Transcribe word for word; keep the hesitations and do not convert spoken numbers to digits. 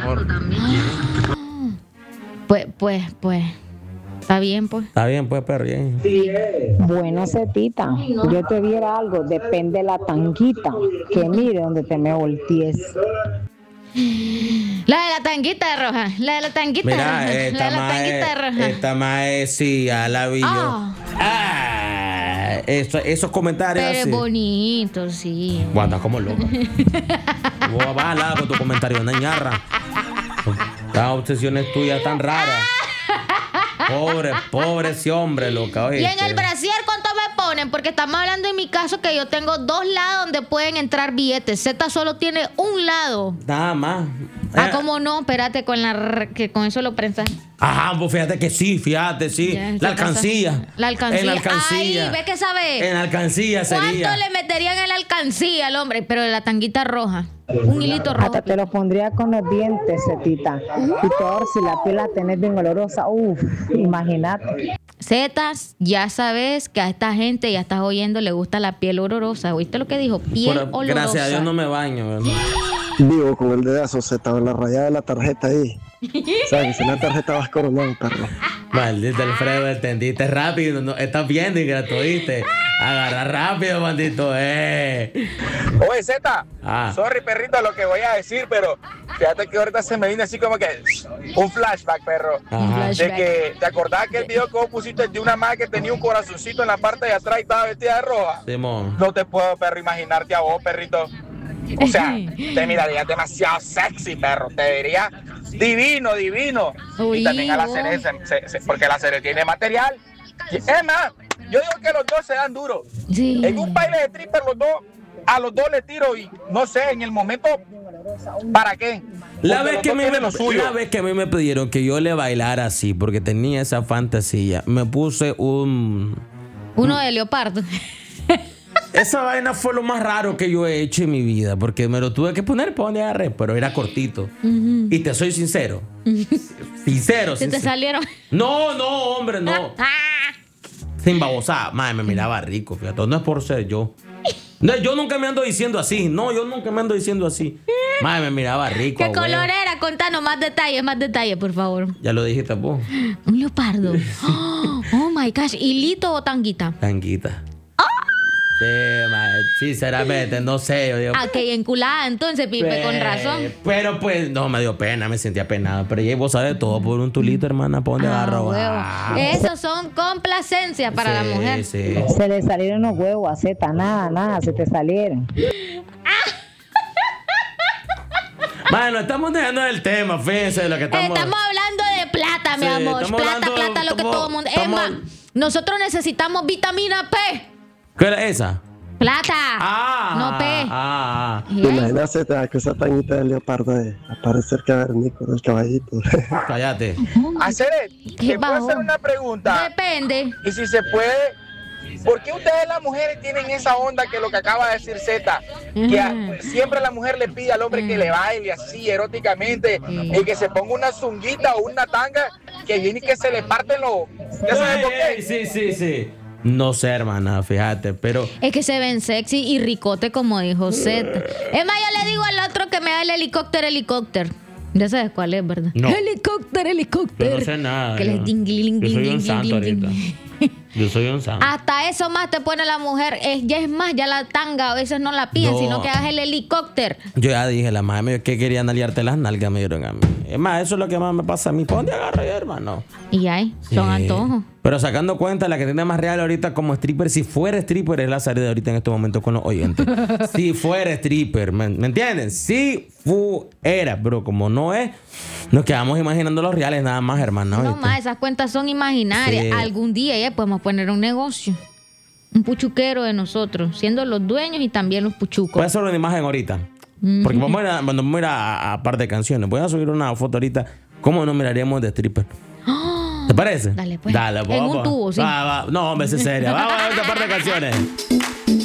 amor. Pues, pues, pues. Está bien, pues. Está bien, pues, perro. Bien. Bueno, Cetita, yo te diera algo, depende de la tanguita, que mire donde te me voltees. La de la tanguita roja, la de la tanguita Mira, roja, la esta de la tanguita mae, roja. esta mae, sí, ya la vi yo. Ah. Ah, eso- esos comentarios Pero es así. bonito, sí. Guanda, como loco. Vos vas al lado con tu comentario, una ñarra. Las obsesiones tuyas tan raras. Pobre, pobre ese hombre, loca. Y ¿oíste? en el brasier, ¿cuánto me ponen? Porque estamos hablando en mi caso que yo tengo dos lados donde pueden entrar billetes. Z solo tiene un lado. Nada más. Ah, Eh, ¿cómo no? Espérate, con la r- que con eso lo prensas. Ajá, pues fíjate que sí, fíjate, sí. Ya, la ¿qué alcancía. pasa? La alcancía. En la alcancía. Ay, ve que sabe. En la alcancía sería. ¿Cuánto le meterían en la alcancía al hombre? Pero de la tanguita roja. Un hilito rojo. Hasta te lo pondría con los dientes, Cetita. Y peor si la piel la tenés bien olorosa. Uf, imagínate. Zetas, ya sabes que a esta gente, ya estás oyendo, le gusta la piel olorosa. ¿Oíste lo que dijo? Piel Por- olorosa. gracias a Dios no me baño, ¿verdad? Vivo con el dedazo Z en la rayada de la tarjeta ahí. ¿Sabes? Si la tarjeta vas coronado, perro. Maldito Alfredo, entendiste rápido. No, estás viendo y gratuito. Agarra rápido, maldito, eh. Oye, Z, Ah. sorry, perrito, lo que voy a decir, pero fíjate que ahorita se me vino así como que un flashback, perro. Ajá. De que, ¿te acordás que el video que vos pusiste de una madre que tenía un corazoncito en la parte de atrás y estaba vestida de roja? Simón. No te puedo, perro, imaginarte a vos, perrito. O sea, te mirarías demasiado sexy, perro. Te diría divino, divino. Uy, y también a la vos. serie, se- se- se- porque la serie tiene material. Y, es más, yo digo que los dos se dan duro. Sí. En un baile de stripper los dos, a los dos le tiro y no sé, en el momento, ¿para qué? La Porque vez, los que a dos mí tienen me, lo suyo. la vez que a mí me pidieron que yo le bailara así, porque tenía esa fantasía, me puse un... Uno de leopardo. Esa vaina fue lo más raro que yo he hecho en mi vida, porque me lo tuve que poner para donde agarré, pero era cortito. Y te soy sincero. Sincero, Se te sincero. salieron. No, no, hombre, no. Ah, Sin babosada. Madre, me miraba rico, fíjate. No es por ser yo. No, yo nunca me ando diciendo así. No, yo nunca me ando diciendo así. Madre, me miraba rico. ¿Qué güey. color era? Contanos más detalles, más detalles, por favor. Ya lo dijiste vos. Un leopardo. Oh my gosh. ¿Hilito o tanguita? Tanguita. Sí, madre, sinceramente, no sé. Yo digo, Ah, que enculada entonces, Pipe, con Pe- razón. Pero pues, no, me dio pena, me sentía penado. Pero ya vos sabes todo por un tulito, hermana. ¿Para dónde Ah, agarro? huevo. Ah, Esos son complacencias para la sí, mujer. Sí. Se le salieron los huevos a Zeta, nada, nada, se te salieron. Bueno, estamos dejando el tema, fíjense de lo que estamos. Estamos hablando de plata, mi Sí, amor. estamos Plata, hablando- plata, lo que estamos- todo el mundo. Es estamos- más, nosotros necesitamos vitamina P. ¿Qué era esa? Plata. Ah, No P. Ah, ah. Y ¿Te ahí- imaginas Z que esa tañita de leopardo de aparecer cavernícola del caballito? ah. Cállate. Hacer, ¿Qué ¿te puedo bajón? hacer una pregunta? Depende. Y si se puede, ¿por qué ustedes las mujeres tienen esa onda que lo que acaba de decir Z? Que a- Ujú. siempre la mujer le pide al hombre que le baile así eróticamente y que se ponga una zunguita o una tanga que viene y que se le parten los... ¿Ya sabes por Ey, qué? ey, sí, sí, sí. No sé, hermana, fíjate, pero. Es que se ven sexy y ricote, como dijo Zeta. Es más, yo le digo al otro que me da el helicóptero, helicóptero. Ya sabes cuál es, ¿verdad? No. Helicóptero, helicóptero. Yo no sé nada. Que yo. les ding, ding, Yo soy ding, un ding, santo ding, ahorita. ding. Yo soy un santo. Hasta eso más te pone la mujer. Es, ya es más, ya la tanga a veces no la piden, No. sino que hagas el helicóptero. Yo ya dije, la madre me dijo que quería naliarte las nalgas, me dieron a mí. Es más, eso es lo que más me pasa a mí. ¿Para dónde agarro yo, hermano? Y ahí, son Sí. antojos. Pero sacando cuenta, la que tiene más real ahorita como stripper, si fuera stripper, es la salida ahorita en este momento con los oyentes. Si fuera stripper, ¿me, ¿me entienden? Si fuera, pero como no es, nos quedamos imaginando los reales nada más, hermano. No ¿viste? más, esas cuentas son imaginarias. Sí. Algún día ya podemos poner un negocio. Un puchuquero de nosotros, siendo los dueños y también los puchucos. Voy a hacer una imagen ahorita. Porque vamos a ir a, cuando vamos a, ir a, a par de canciones. Voy a subir una foto ahorita. ¿Cómo nos miraríamos de stripper? ¿Te parece? Dale, pues. Dale, En vamos. un tubo, sí. Va, va. No, hombre, es seria. Vamos a ver esta par de canciones.